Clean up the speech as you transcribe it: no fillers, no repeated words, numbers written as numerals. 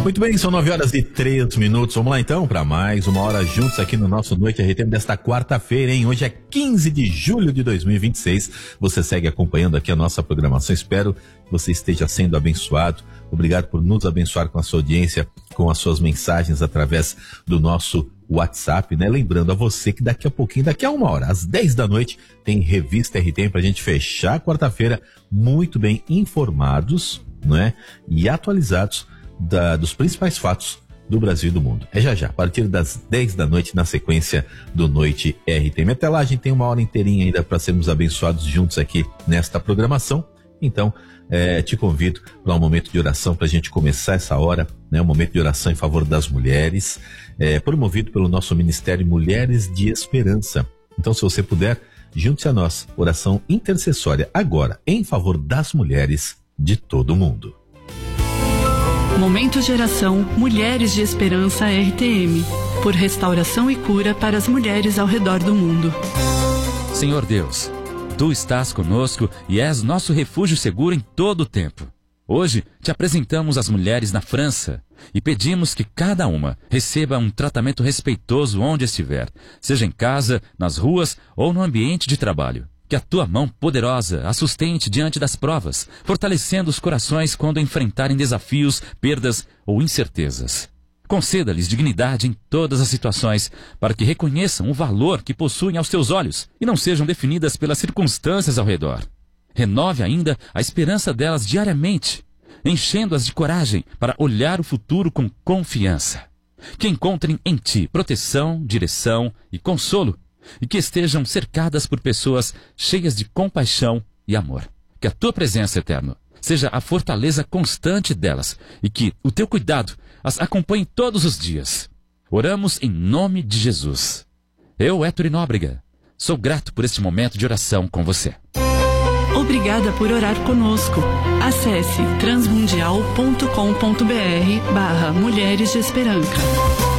Muito bem, são 9h03. Vamos lá então para mais uma hora juntos aqui no nosso Noite RTM desta quarta-feira, hein? Hoje é 15 de julho de 2026. Você segue acompanhando aqui a nossa programação. Espero que você esteja sendo abençoado. Obrigado por nos abençoar com a sua audiência, com as suas mensagens através do nosso WhatsApp, né? Lembrando a você que daqui a pouquinho, daqui a uma hora, às 10 da noite, tem Revista RTM pra gente fechar a quarta-feira muito bem informados, né? E atualizados dos principais fatos do Brasil e do mundo. É já, a partir das 10 da noite, na sequência do Noite RTM. Até lá, a gente tem uma hora inteirinha ainda para sermos abençoados juntos aqui nesta programação. Então, te convido para um momento de oração para a gente começar essa hora, né? Um momento de oração em favor das mulheres, promovido pelo nosso Ministério Mulheres de Esperança. Então, se você puder, junte-se a nós. Oração intercessória agora em favor das mulheres de todo o mundo. Momento de oração Mulheres de Esperança RTM, por restauração e cura para as mulheres ao redor do mundo. Senhor Deus, Tu estás conosco e és nosso refúgio seguro em todo o tempo. Hoje te apresentamos as mulheres na França e pedimos que cada uma receba um tratamento respeitoso onde estiver, seja em casa, nas ruas ou no ambiente de trabalho. Que a tua mão poderosa a sustente diante das provas, fortalecendo os corações quando enfrentarem desafios, perdas ou incertezas. Conceda-lhes dignidade em todas as situações, para que reconheçam o valor que possuem aos teus olhos e não sejam definidas pelas circunstâncias ao redor. Renove ainda a esperança delas diariamente, enchendo-as de coragem para olhar o futuro com confiança. Que encontrem em ti proteção, direção e consolo, e que estejam cercadas por pessoas cheias de compaixão e amor. Que a tua presença, Eterno, seja a fortaleza constante delas e que o teu cuidado as acompanhe todos os dias. Oramos em nome de Jesus. Eu, Héctor Nóbrega, sou grato por este momento de oração com você. Obrigada por orar conosco. Acesse transmundial.com.br/Mulheres de Esperança.